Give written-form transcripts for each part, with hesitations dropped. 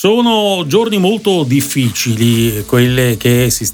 Sono giorni molto difficili quelli che si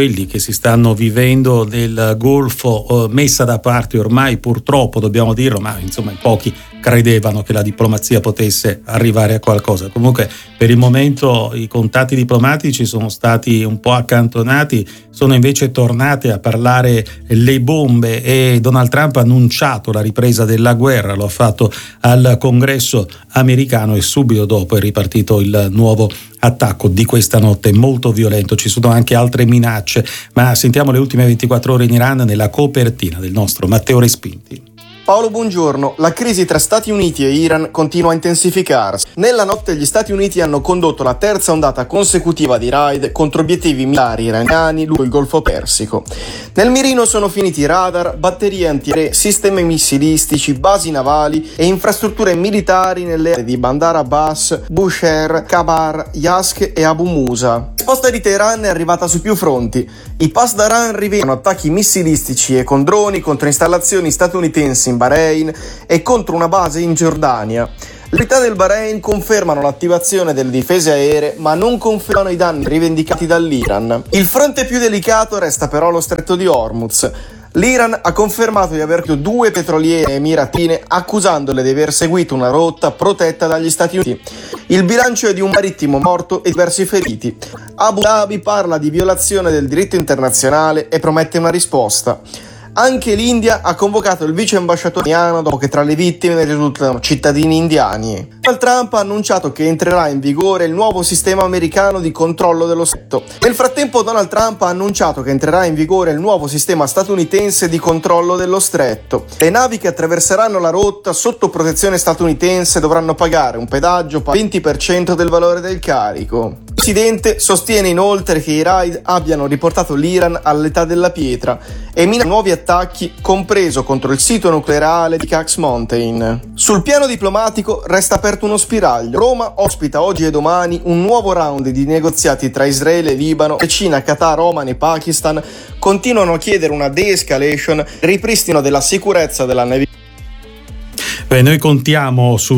stanno vivendo nel Golfo, messa da parte ormai, purtroppo dobbiamo dirlo, ma insomma pochi credevano che la diplomazia potesse arrivare a qualcosa. Comunque per il momento i contatti diplomatici sono stati un po' accantonati, sono invece tornate a parlare le bombe e Donald Trump ha annunciato la ripresa della guerra, lo ha fatto al Congresso americano e subito dopo è ripartito il nuovo attacco di questa notte molto violento. Ci sono anche altre minacce, ma sentiamo le ultime 24 ore in Iran nella copertina del nostro Matteo Respinti. Paolo, buongiorno. La crisi tra Stati Uniti e Iran continua a intensificarsi. Nella notte gli Stati Uniti hanno condotto la terza ondata consecutiva di raid contro obiettivi militari iraniani lungo il Golfo Persico. Nel mirino sono finiti radar, batterie antiaeree, sistemi missilistici, basi navali e infrastrutture militari nelle aree di Bandar Abbas, Bushehr, Khabar, Yazd e Abu Musa. La risposta di Teheran è arrivata su più fronti. I Pasdaran rivelano attacchi missilistici e con droni contro installazioni statunitensi in Bahrain e contro una base in Giordania. Le autorità del Bahrain confermano l'attivazione delle difese aeree, ma non confermano i danni rivendicati dall'Iran. Il fronte più delicato resta però lo stretto di Hormuz. L'Iran ha confermato di aver colpito 2 petroliere emiratine, accusandole di aver seguito una rotta protetta dagli Stati Uniti. Il bilancio è di un marittimo morto e diversi feriti. Abu Dhabi parla di violazione del diritto internazionale e promette una risposta. Anche l'India ha convocato il vice ambasciatore indiano dopo che tra le vittime risultano cittadini indiani. Donald Trump ha annunciato che entrerà in vigore il nuovo sistema americano di controllo dello stretto. Nel frattempo Donald Trump ha annunciato che entrerà in vigore il nuovo sistema statunitense di controllo dello stretto. Le navi che attraverseranno la rotta sotto protezione statunitense dovranno pagare un pedaggio pari al 20% del valore del carico. Il presidente sostiene inoltre che i raid abbiano riportato l'Iran all'età della pietra e mina nuovi attacchi, compreso contro il sito nucleare di Cax Mountain. Sul piano diplomatico resta aperto uno spiraglio. Roma ospita oggi e domani un nuovo round di negoziati tra Israele e Libano e Cina, Qatar, Oman e Pakistan continuano a chiedere una de-escalation, ripristino della sicurezza della navigazione. Noi contiamo su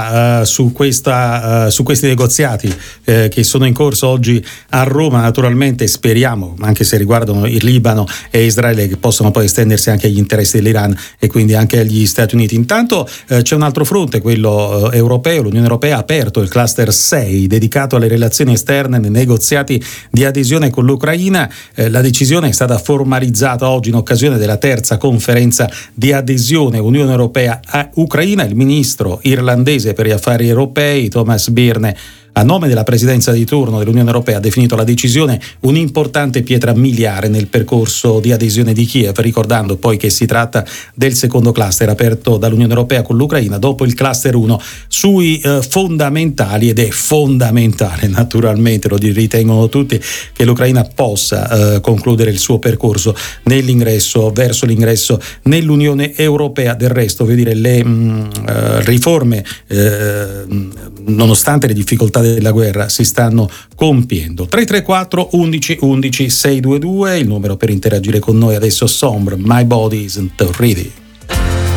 questi negoziati che sono in corso oggi a Roma. Naturalmente speriamo, anche se riguardano il Libano e Israele, che possano poi estendersi anche agli interessi dell'Iran e quindi anche agli Stati Uniti. Intanto c'è un altro fronte, quello europeo. L'Unione Europea ha aperto il cluster 6 dedicato alle relazioni esterne nei negoziati di adesione con l'Ucraina. La decisione è stata formalizzata oggi in occasione della terza conferenza di adesione Unione Europea a Ucraina. Il ministro irlandese per gli affari europei Thomas Byrne, a nome della presidenza di turno dell'Unione Europea, ha definito la decisione un'importante pietra miliare nel percorso di adesione di Kiev, ricordando poi che si tratta del secondo cluster aperto dall'Unione Europea con l'Ucraina dopo il cluster 1 sui fondamentali, ed è fondamentale, naturalmente lo ritengono tutti, che l'Ucraina possa concludere il suo percorso verso l'ingresso nell'Unione Europea. Del resto, voglio dire, le riforme, nonostante le difficoltà della guerra, si stanno compiendo. 334 11 11 622 il numero per interagire con noi adesso. Sombre, My Body Isn't Ready.